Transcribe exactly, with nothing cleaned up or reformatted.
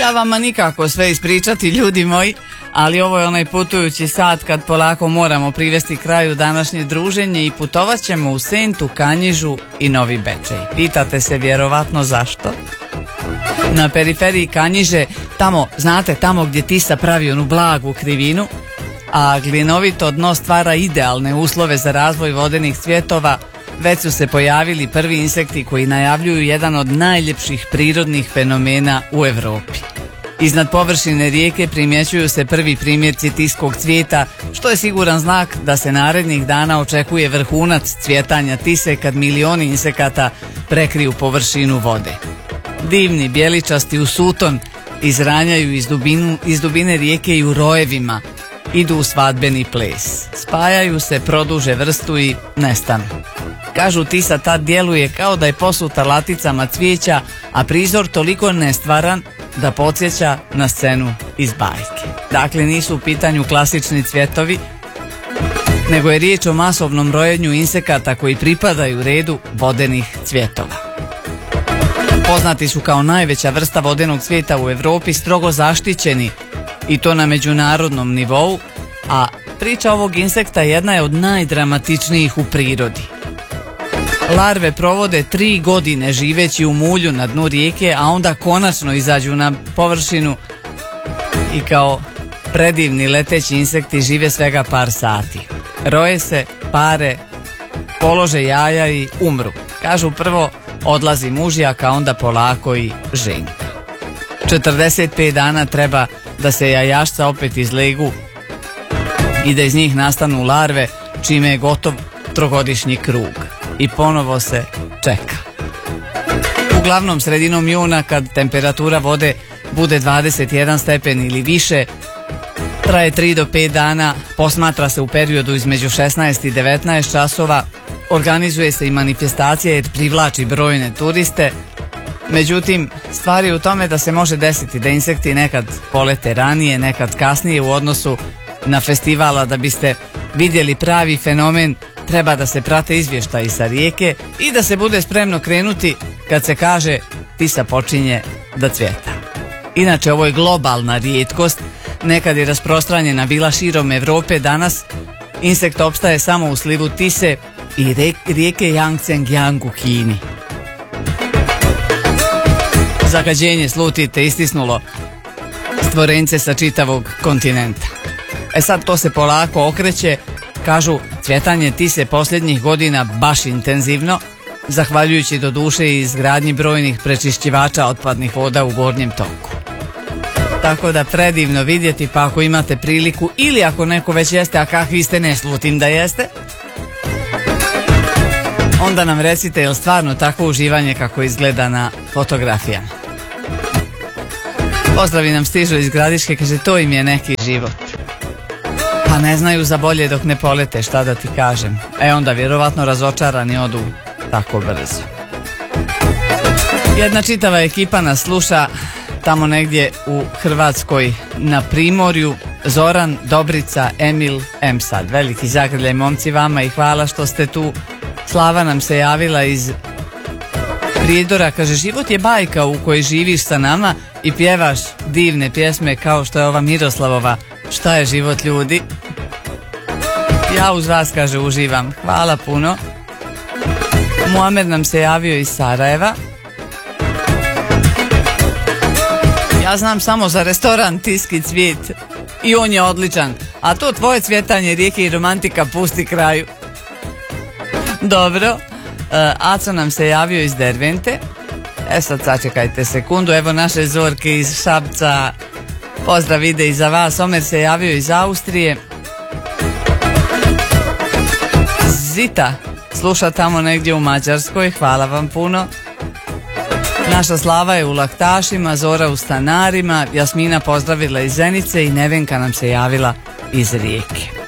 ja vama nikako sve ispričati, ljudi moji, ali ovo je onaj putujući sat kad polako moramo privesti kraju današnje druženje i putovat ćemo u Sentu, Kanjižu i Novi Bečej. Pitate se vjerovatno zašto? Na periferiji Kanjiže, tamo, znate, tamo gdje Tisa pravi onu blagu krivinu, a glinovito dno stvara idealne uslove za razvoj vodenih cvjetova, već su se pojavili prvi insekti koji najavljuju jedan od najljepših prirodnih fenomena u Europi. Iznad površine rijeke primjećuju se prvi primjerci tiskog cvijeta, što je siguran znak da se narednih dana očekuje vrhunac cvjetanja tise kad milioni insekata prekriju površinu vode. Divni bijeličasti u suton izranjaju iz, dubinu, iz dubine rijeke i u rojevima, idu u svadbeni ples, spajaju se, produže vrstu i nestanu. Kažu Tisa tad djeluje kao da je posuta laticama cvijeća, a prizor toliko nestvaran da podsjeća na scenu iz bajke. Dakle, nisu u pitanju klasični cvjetovi, nego je riječ o masovnom rojenju insekata koji pripadaju redu vodenih cvjetova. Poznati su kao najveća vrsta vodenog cvijeta u Europi, strogo zaštićeni i to na međunarodnom nivou, a priča ovog insekta jedna je od najdramatičnijih u prirodi. Larve provode tri godine živeći u mulju na dnu rijeke, a onda konačno izađu na površinu i kao predivni leteći insekti žive svega par sati. Roje se, pare, polože jaja i umru. Kažu prvo odlazi mužjak, a onda polako i ženka. četrdeset pet dana treba da se jajašca opet izlegu i da iz njih nastanu larve, čime je gotov trogodišnji krug. I ponovo se čeka. Uglavnom sredinom juna, kad temperatura vode bude dvadeset jedan stepen ili više, traje tri do pet dana, posmatra se u periodu između šesnaest i devetnaest časova, organizuje se i manifestacija jer privlači brojne turiste. Međutim, stvar je u tome da se može desiti da insekti nekad polete ranije, nekad kasnije u odnosu na festivala. Da biste vidjeli pravi fenomen, treba da se prate izvještaji sa rijeke i da se bude spremno krenuti kad se kaže Tisa počinje da cvjeta. Inače, ovo je globalna rijetkost, nekad je rasprostranjena bila širom Europe, danas insekt opstaje samo u slivu Tise i rijeke Yangtze-Kiang u Kini. Zagađenje, slutite, istisnulo stvorence sa čitavog kontinenta. E sad to se polako okreće. Kažu, cvjetanje Tise posljednjih godina baš intenzivno, zahvaljujući do duše i izgradnji brojnih prečišćivača otpadnih voda u gornjem toku. Tako da predivno vidjeti, pa ako imate priliku ili ako neko već jeste, a kakvi ste, ne slutim da jeste, onda nam recite je li stvarno takvo uživanje kako izgleda na fotografijama. Pozdravi nam stižu iz Gradiške, kaže to im je neki život. Pa ne znaju za bolje dok ne polete, šta da ti kažem. E onda vjerovatno razočarani odu tako brzo. Jedna čitava ekipa nas sluša tamo negdje u Hrvatskoj na Primorju. Zoran, Dobrica, Emil, Emsad. Veliki zagrljaj momci vama i hvala što ste tu. Slava nam se javila iz Prijedora, kaže život je bajka u kojoj živiš sa nama i pjevaš divne pjesme kao što je ova Miroslavova Šta je život ljudi. Ja uz vas, kaže, uživam. Hvala puno. Muamer nam se javio iz Sarajeva. Ja znam samo za restoran Tiski cvijet i on je odličan, a to tvoje cvjetanje rijeke i romantika pusti kraju. Dobro. Aco nam se javio iz Dervente. E sad sačekajte sekundu, evo naše Zorke iz Šapca. Pozdrav ide i za vas. Omer se javio iz Austrije. Zita sluša tamo negdje u Mađarskoj, hvala vam puno. Naša Slava je u Laktašima, Zora u Stanarima, Jasmina pozdravila iz Zenice i Nevenka nam se javila iz Rijeke.